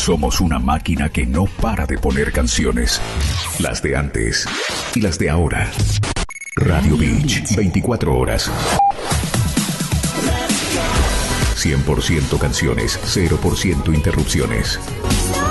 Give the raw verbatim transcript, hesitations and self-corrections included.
Somos una máquina que no para de poner canciones. Las de antes y las de ahora. Radio Beach, veinticuatro horas. cien por ciento canciones, cero por ciento interrupciones.